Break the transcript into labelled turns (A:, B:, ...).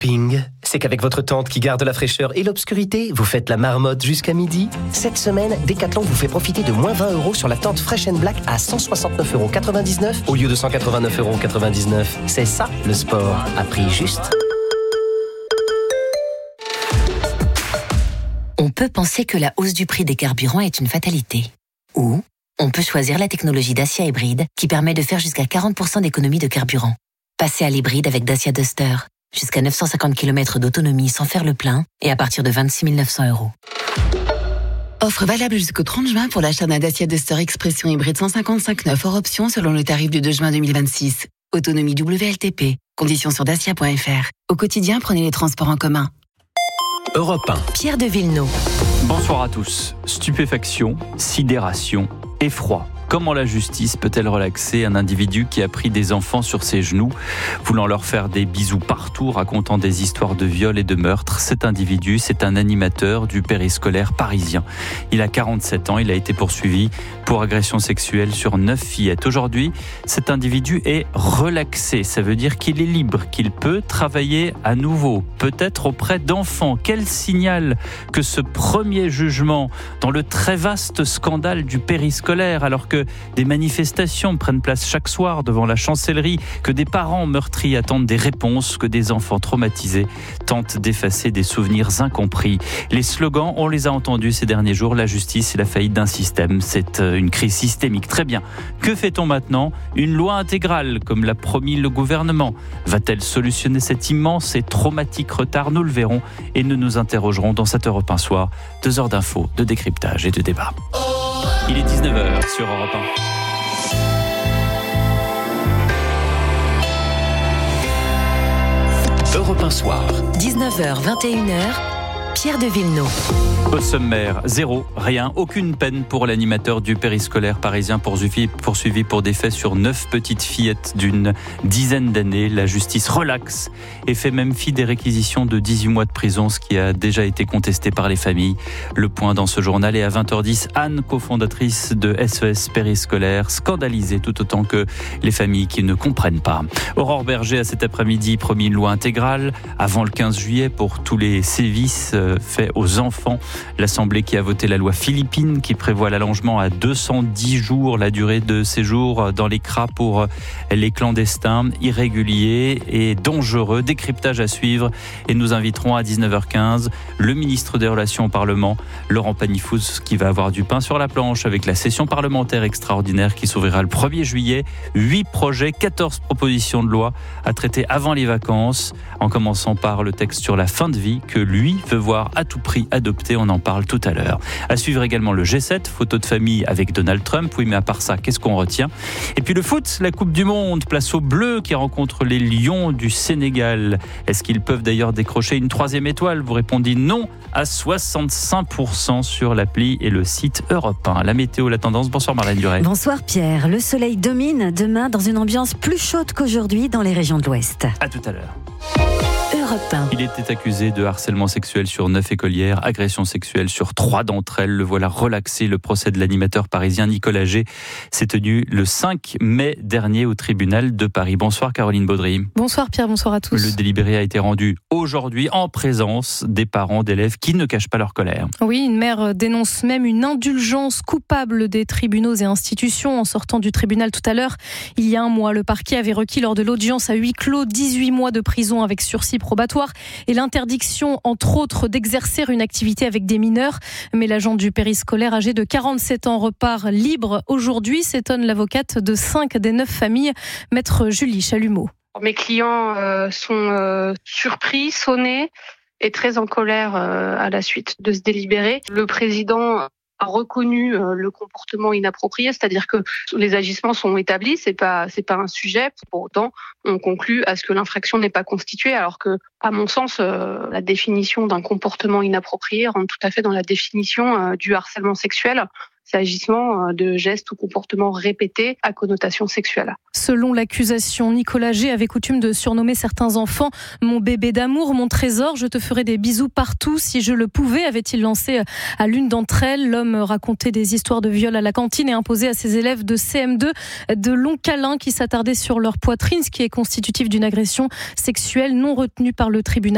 A: Ping, c'est qu'avec votre tente qui garde la fraîcheur et l'obscurité, vous faites la marmotte jusqu'à midi. Cette semaine, Decathlon vous fait profiter de moins 20 € sur la tente Fresh & Black à 169,99 € au lieu de 189,99 €. C'est ça, le sport, à prix juste.
B: On peut penser que la hausse du prix des carburants est une fatalité. Ou on peut choisir la technologie Dacia Hybride qui permet de faire jusqu'à 40% d'économie de carburant. Passez à l'hybride avec Dacia Duster. Jusqu'à 950 km d'autonomie sans faire le plein et à partir de 26 900 €.
C: Offre valable jusqu'au 30 juin pour l'achat d'un Dacia Duster Expression hybride 155/9 hors option selon le tarif du 2 juin 2026. Autonomie WLTP. Conditions sur dacia.fr. Au quotidien, prenez les transports en commun.
A: Europe 1.
B: Pierre de Villeneuve.
D: Bonsoir à tous. Stupéfaction, sidération, effroi. Comment la justice peut-elle relaxer un individu qui a pris des enfants sur ses genoux, voulant leur faire des bisous partout, racontant des histoires de viol et de meurtre? Cet individu, c'est un animateur du périscolaire parisien. Il a 47 ans, il a été poursuivi pour agression sexuelle sur 9 fillettes. Aujourd'hui, cet individu est relaxé. Ça veut dire qu'il est libre, qu'il peut travailler à nouveau, peut-être auprès d'enfants. Quel signal que ce premier jugement dans le très vaste scandale du périscolaire, alors que des manifestations prennent place chaque soir devant la chancellerie, que des parents meurtris attendent des réponses, que des enfants traumatisés tentent d'effacer des souvenirs incompris. Les slogans, on les a entendus ces derniers jours, la justice et la faillite d'un système, c'est une crise systémique. Très bien. Que fait-on maintenant? Une loi intégrale, comme l'a promis le gouvernement. Va-t-elle solutionner cet immense et traumatique retard? Nous le verrons et nous nous interrogerons dans cette Europe 1 soir. 2 heures d'infos, de décryptage et de débat. Il est 19h sur Europe
A: 1. Europe 1 soir.
B: 19h, 21h. Pierre de Villeneuve.
D: Au sommaire, zéro, rien, aucune peine pour l'animateur du périscolaire parisien poursuivi pour des faits sur 9 petites fillettes d'une dizaine d'années. La justice relaxe et fait même fi des réquisitions de 18 mois de prison, ce qui a déjà été contesté par les familles. Le point dans ce journal est à 20h10. Anne, cofondatrice de SES Périscolaire, scandalisée tout autant que les familles qui ne comprennent pas. Aurore Berger a cet après-midi promis une loi intégrale avant le 15 juillet pour tous les sévices faits aux enfants. L'Assemblée qui a voté la loi philippine qui prévoit l'allongement à 210 jours la durée de séjour dans les CRA pour les clandestins, irréguliers et dangereux. Décryptage à suivre et nous inviterons à 19h15 le ministre des Relations au Parlement, Laurent Panifouz, qui va avoir du pain sur la planche avec la session parlementaire extraordinaire qui s'ouvrira le 1er juillet. 8 projets, 14 propositions de loi à traiter avant les vacances, en commençant par le texte sur la fin de vie que lui veut voir à tout prix adopté. On en parle tout à l'heure. À suivre également le G7, photo de famille avec Donald Trump. Oui, mais à part ça, qu'est-ce qu'on retient? Et puis le foot, la Coupe du Monde, place aux Bleus qui rencontrent les Lions du Sénégal. Est-ce qu'ils peuvent d'ailleurs décrocher une 3e étoile? Vous répondez non à 65% sur l'appli et le site Europe 1. La météo, la tendance. Bonsoir Marlène Duret.
E: Bonsoir Pierre. Le soleil domine demain dans une ambiance plus chaude qu'aujourd'hui dans les régions de l'Ouest.
D: À tout à l'heure.
E: Europe 1.
D: Il était accusé de harcèlement sexuel sur 9 écolières, agression sexuelle sur 3 d'entre elles. Le voilà relaxé. Le procès de l'animateur parisien Nicolas G s'est tenu le 5 mai dernier au tribunal de Paris. Bonsoir Caroline Baudry.
F: Bonsoir Pierre, bonsoir à tous.
D: Le délibéré a été rendu aujourd'hui en présence des parents d'élèves qui ne cachent pas leur colère.
F: Oui, une mère dénonce même une indulgence coupable des tribunaux et institutions. En sortant du tribunal tout à l'heure, il y a un mois, le parquet avait requis lors de l'audience à huis clos 18 mois de prison avec sursis probatoire et l'interdiction, entre autres, d'exercer une activité avec des mineurs. Mais l'agent du périscolaire âgé de 47 ans repart libre aujourd'hui, s'étonne l'avocate de 5 des 9 familles, maître Julie Chalumeau.
G: Mes clients sont surpris, sonnés et très en colère à la suite de ce délibéré. Le président a reconnu le comportement inapproprié, c'est-à-dire que les agissements sont établis, c'est pas un sujet. Pour autant, on conclut à ce que l'infraction n'est pas constituée, alors que, à mon sens, la définition d'un comportement inapproprié rentre tout à fait dans la définition du harcèlement sexuel. C'est agissement de gestes ou comportements répétés à connotation sexuelle.
F: Selon l'accusation, Nicolas G avait coutume de surnommer certains enfants « mon bébé d'amour, mon trésor, je te ferai des bisous partout si je le pouvais », avait-il lancé à l'une d'entre elles. L'homme racontait des histoires de viol à la cantine et imposait à ses élèves de CM2 de longs câlins qui s'attardaient sur leur poitrine, ce qui est constitutif d'une agression sexuelle non retenue par le tribunal.